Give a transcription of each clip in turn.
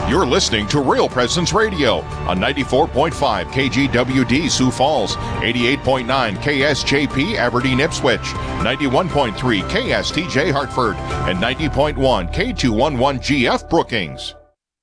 You're listening to Real Presence Radio on 94.5 KGWD Sioux Falls, 88.9 KSJP Aberdeen Ipswich, 91.3 KSTJ Hartford, and 90.1 K211GF Brookings.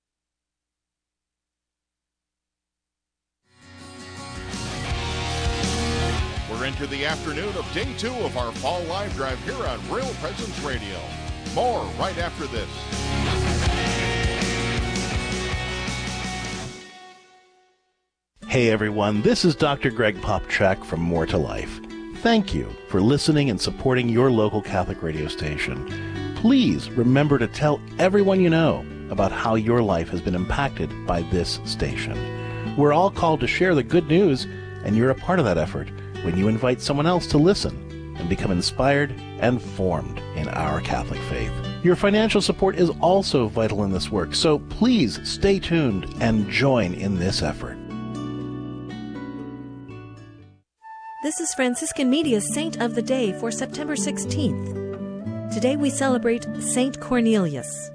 We're into the afternoon of day 2 of our fall live drive here on Real Presence Radio. More right after this. Hey everyone, this is Dr. Greg Popchak from More to Life. Thank you for listening and supporting your local Catholic radio station. Please remember to tell everyone you know about how your life has been impacted by this station. We're all called to share the good news, and you're a part of that effort when you invite someone else to listen and become inspired and formed in our Catholic faith. Your financial support is also vital in this work, so please stay tuned and join in this effort. This is Franciscan Media's Saint of the Day for September 16th. Today we celebrate Saint Cornelius.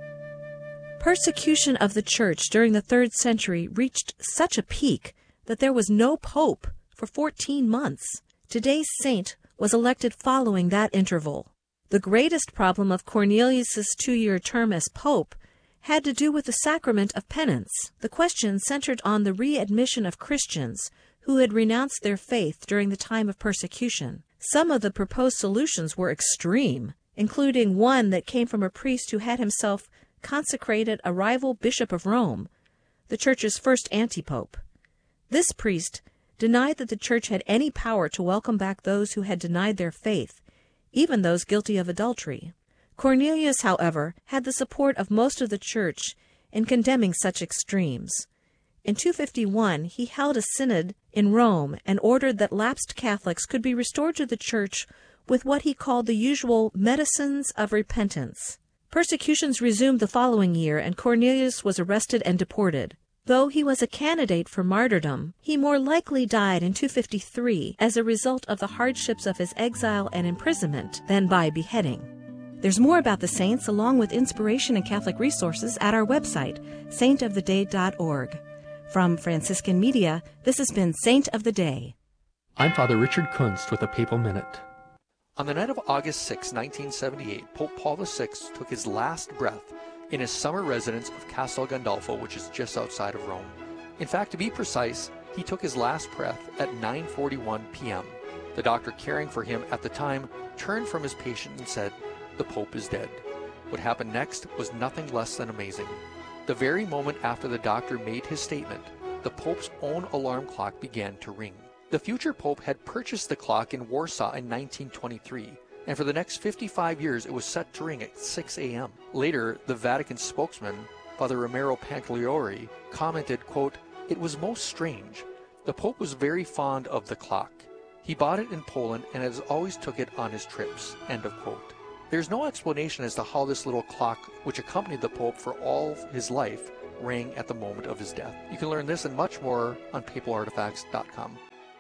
Persecution of the Church during the 3rd century reached such a peak that there was no pope for 14 months. Today's saint was elected following that interval. The greatest problem of Cornelius' 2-year term as pope had to do with the sacrament of penance. The question centered on the readmission of Christians who had renounced their faith during the time of persecution. Some of the proposed solutions were extreme, including one that came from a priest who had himself consecrated a rival bishop of Rome, the Church's first antipope. This priest denied that the Church had any power to welcome back those who had denied their faith, even those guilty of adultery. Cornelius, however, had the support of most of the Church in condemning such extremes. In 251, he held a synod in Rome and ordered that lapsed Catholics could be restored to the Church with what he called the usual medicines of repentance. Persecutions resumed the following year, and Cornelius was arrested and deported. Though he was a candidate for martyrdom, he more likely died in 253 as a result of the hardships of his exile and imprisonment than by beheading. There's more about the saints along with inspiration and Catholic resources at our website, saintoftheday.org. From Franciscan Media, this has been Saint of the Day. I'm Father Richard Kunst with a Papal Minute. On the night of August 6, 1978, Pope Paul VI took his last breath in his summer residence of Castel Gandolfo, which is just outside of Rome. In fact, to be precise, he took his last breath at 9:41 p.m. The doctor caring for him at the time turned from his patient and said, "The Pope is dead." What happened next was nothing less than amazing. The very moment after the doctor made his statement, the Pope's own alarm clock began to ring. The future Pope had purchased the clock in Warsaw in 1923, and for the next 55 years it was set to ring at 6 a.m. Later, the Vatican spokesman, Father Romero Pancagliori, commented, quote, "It was most strange. The Pope was very fond of the clock. He bought it in Poland and has always took it on his trips," end of quote. There's no explanation as to how this little clock, which accompanied the Pope for all his life, rang at the moment of his death. You can learn this and much more on papalartifacts.com.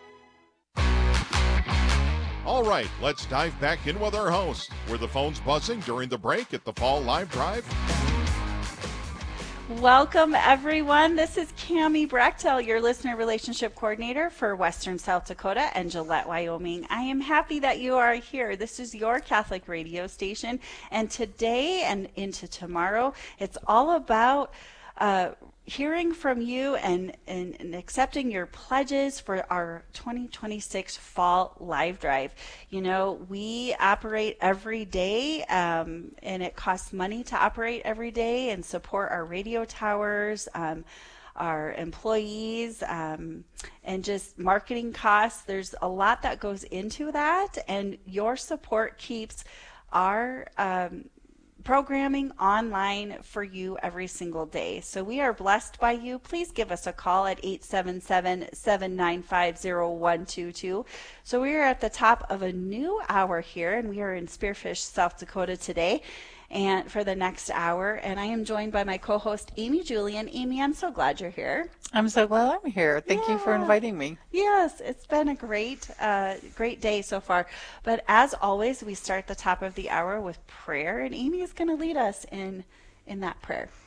All right, let's dive back in with our host. Were the phones buzzing during the break at the Fall Live Drive? Welcome, everyone. This is Cammie Brechtel, your listener relationship coordinator for Western South Dakota and Gillette, Wyoming. I am happy that you are here. This is your Catholic radio station, and today and into tomorrow, it's all about hearing from you and accepting your pledges for our 2026 Fall Live Drive. You know, we operate every day, and it costs money to operate every day and support our radio towers, our employees, and just marketing costs. There's a lot that goes into that, and your support keeps our programming online for you every single day. So we are blessed by you. Please give us a call at 877-795-0122. So we are at the top of a new hour here, and we are in Spearfish, South Dakota today, and for the next hour. And I am joined by my co-host, Amy Julian. Amy, I'm so glad you're here. I'm so glad I'm here. Thank you for inviting me. Yes, it's been a great day so far. But as always, we start the top of the hour with prayer, and Amy is going to lead us in that prayer.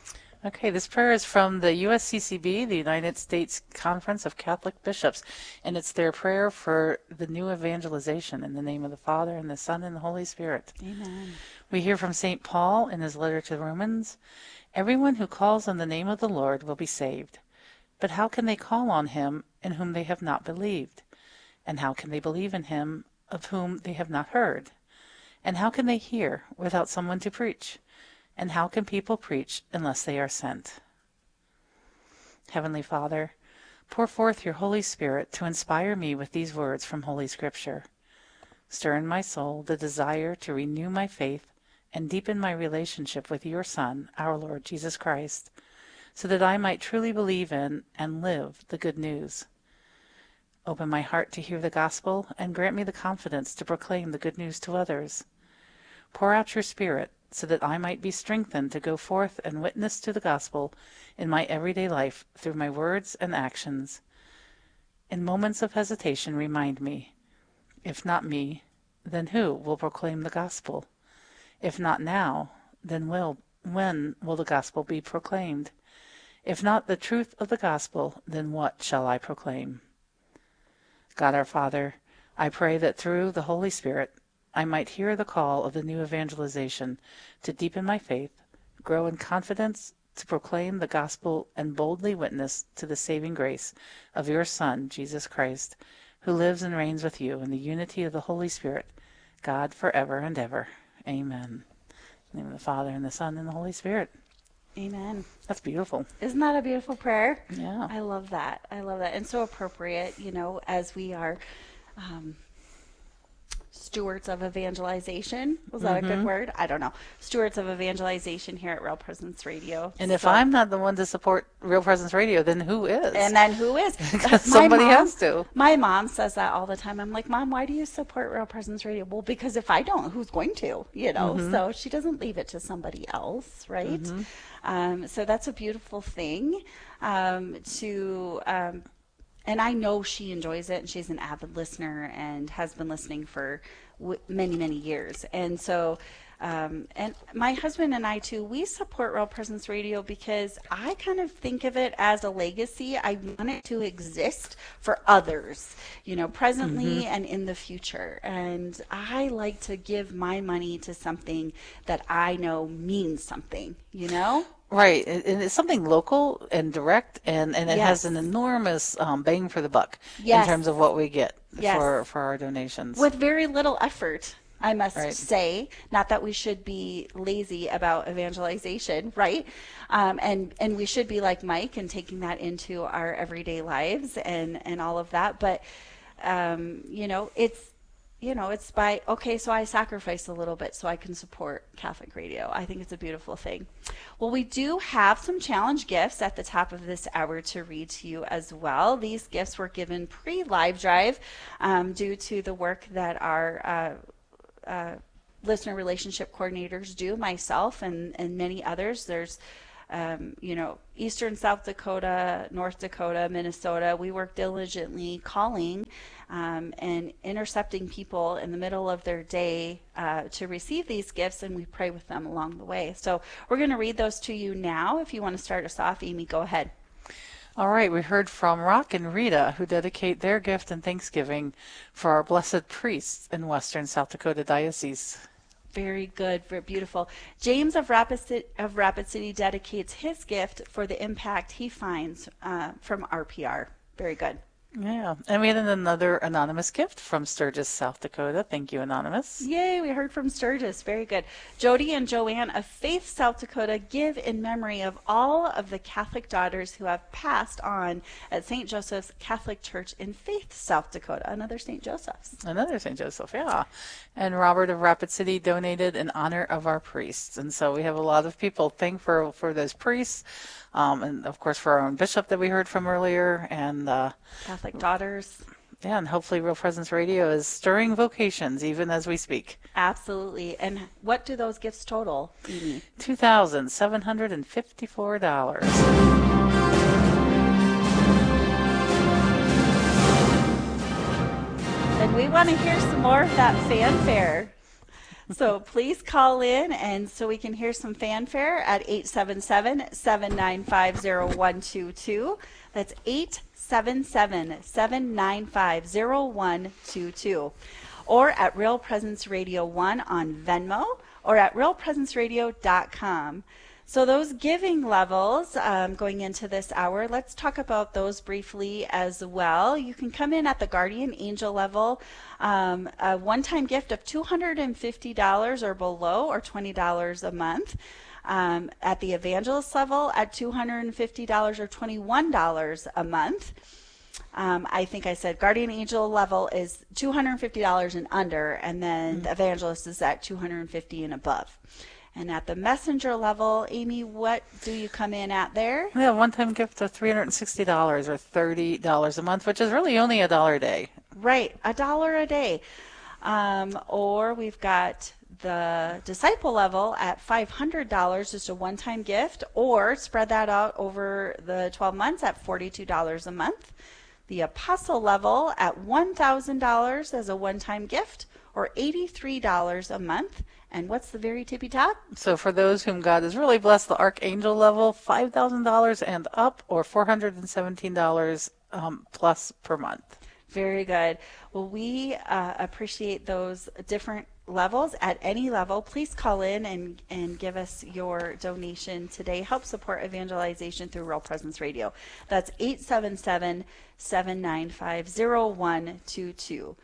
Okay, this prayer is from the USCCB, the United States Conference of Catholic Bishops, and it's their prayer for the new evangelization in the name of the Father, and the Son, and the Holy Spirit. Amen. We hear from St. Paul in his letter to the Romans, "Everyone who calls on the name of the Lord will be saved. But how can they call on him in whom they have not believed? And how can they believe in him of whom they have not heard? And how can they hear without someone to preach? And how can people preach unless they are sent?" Heavenly Father, pour forth your Holy Spirit to inspire me with these words from Holy Scripture. Stir in my soul the desire to renew my faith and deepen my relationship with your Son, our Lord Jesus Christ, so that I might truly believe in and live the good news. Open my heart to hear the gospel and grant me the confidence to proclaim the good news to others. Pour out your Spirit so that I might be strengthened to go forth and witness to the gospel in my everyday life through my words and actions. In moments of hesitation, remind me, if not me, then who will proclaim the gospel? If not now, then when will the gospel be proclaimed? If not the truth of the gospel, then what shall I proclaim? God our Father, I pray that through the Holy Spirit I might hear the call of the new evangelization to deepen my faith, grow in confidence to proclaim the gospel, and boldly witness to the saving grace of your Son, Jesus Christ, who lives and reigns with you in the unity of the Holy Spirit, God forever and ever. Amen. In the name of the Father, and the Son, and the Holy Spirit. Amen. That's beautiful. Isn't that a beautiful prayer? Yeah. I love that. I love that. And so appropriate, as we are stewards of evangelization. Was that a good word? I don't know. Stewards of evangelization here at Real Presence Radio. And if I'm not the one to support Real Presence Radio, then who is? And then who is? Because somebody has to. My mom says that all the time. I'm like, Mom, why do you support Real Presence Radio? Well, because if I don't, who's going to? So she doesn't leave it to somebody else, right? So that's a beautiful thing and I know she enjoys it, and she's an avid listener and has been listening for many, many years. And so, and my husband and I too, we support Real Presence Radio because I kind of think of it as a legacy. I want it to exist for others, presently and in the future. And I like to give my money to something that I know means something, Right, and it's something local and direct, and it has an enormous bang for the buck in terms of what we get for our donations. With very little effort, I must say. Not that we should be lazy about evangelization, right? And we should be like Mike and taking that into our everyday lives and all of that. But, it's by, so I sacrifice a little bit so I can support Catholic Radio. I think it's a beautiful thing. Well, we do have some challenge gifts at the top of this hour to read to you as well. These gifts were given pre-live drive due to the work that our listener relationship coordinators do, myself and many others. There's Eastern South Dakota, North Dakota, Minnesota. We work diligently calling and intercepting people in the middle of their day to receive these gifts, and we pray with them along the way. So we're going to read those to you now. If you want to start us off, Amy, go ahead. All right, we heard from Rock and Rita, who dedicate their gift and thanksgiving for our blessed priests in Western South Dakota Diocese. Very good, very beautiful. James of Rapid City dedicates his gift for the impact he finds from RPR. Very good. Yeah, and we had another anonymous gift from Sturgis, South Dakota. Thank you, Anonymous. Yay, we heard from Sturgis. Very good. Jody and Joanne of Faith, South Dakota give in memory of all of the Catholic daughters who have passed on at St. Joseph's Catholic Church in Faith, South Dakota. Another St. Joseph's. Another St. Joseph, yeah. And Robert of Rapid City donated in honor of our priests. And so we have a lot of people thankful for those priests. And of course for our own bishop that we heard from earlier, and Catholic daughters. Yeah, and hopefully Real Presence Radio is stirring vocations even as we speak. Absolutely. And what do those gifts total, Amy? $2,754. And we want to hear some more of that fanfare. So please call in, and so we can hear some fanfare at 877-795-0122. That's 877-795-0122. Or at Real Presence Radio 1 on Venmo, or at realpresenceradio.com. So those giving levels going into this hour, let's talk about those briefly as well. You can come in at the Guardian Angel level, a one-time gift of $250 or below, or $20 a month. At the Evangelist level at $250 or $21 a month. I think I said Guardian Angel level is $250 and under, and then the Evangelist is at $250 and above. And at the Messenger level, Amy, what do you come in at there? We have a one-time gift of $360 or $30 a month, which is really only $1 a day. Right, $1 a day. Or we've got the Disciple level at $500, just a one-time gift, or spread that out over the 12 months at $42 a month. The Apostle level at $1,000 as a one-time gift, or $83 a month. And what's the very tippy top? So for those whom God has really blessed, the Archangel level, $5,000 and up, or $417 plus per month. Very good. Well, we appreciate those different levels. At any level, please call in and give us your donation today. Help support evangelization through Real Presence Radio. That's 877-795-0122.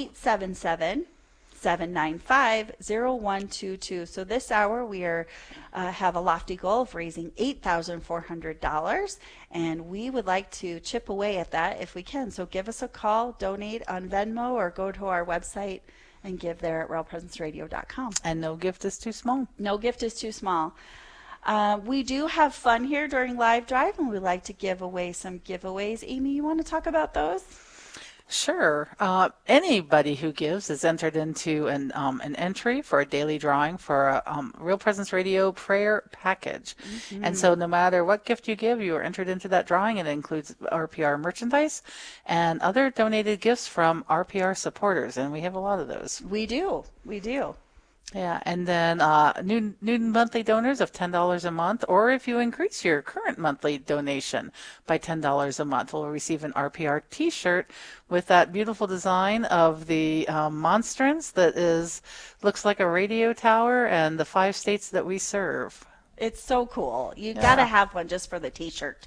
877-795-0122. So this hour we have a lofty goal of raising $8,400, and we would like to chip away at that if we can. So give us a call, donate on Venmo, or go to our website and give there at realpresenceradio.com. And no gift is too small. No gift is too small. We do have fun here during Live Drive, and we like to give away some giveaways. Amy, you want to talk about those? Sure. Anybody who gives is entered into an entry for a daily drawing for a Real Presence Radio prayer package. Mm-hmm. And so no matter what gift you give, you are entered into that drawing, and it includes RPR merchandise and other donated gifts from RPR supporters. And we have a lot of those. We do. Yeah, and then new monthly donors of $10 a month, or if you increase your current monthly donation by $10 a month, will receive an RPR T-shirt with that beautiful design of the monstrance that looks like a radio tower and the 5 states that we serve. It's so cool. You got to have one just for the T-shirt.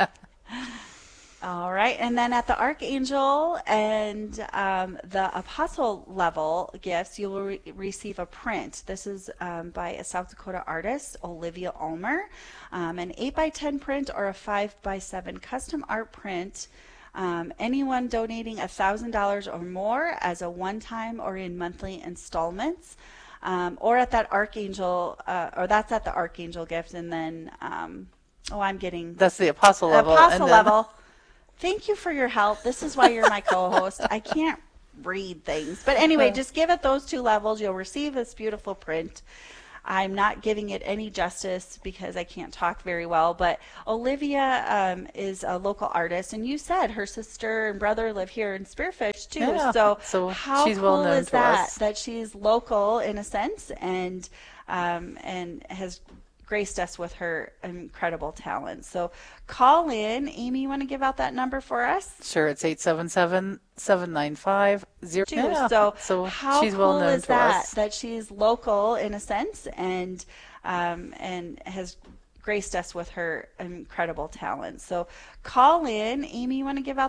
All right, and then at the Archangel and the Apostle level gifts, you will receive a print. This is by a South Dakota artist, Olivia Ulmer, an 8x10 print or a 5x7 custom art print. Anyone donating $1,000 or more as a one-time or in monthly installments, or at that Archangel, or that's at the Archangel gift, and then that's the Apostle level. Apostle level. Thank you for your help. This is why you're my co-host. I can't read things. But anyway, just give it those 2 levels. You'll receive this beautiful print. I'm not giving it any justice because I can't talk very well. But Olivia is a local artist. And you said her sister and brother live here in Spearfish, too. Yeah, so how she's cool well known is to that? us. That she's local in a sense and has graced us with her incredible talent. So call in. Amy, you want to give out that number for us? Sure, it's 877-795-0222. So how she's cool well known is to that? us. That she's local in a sense and has graced us with her incredible talent. So call in. Amy, you want to give out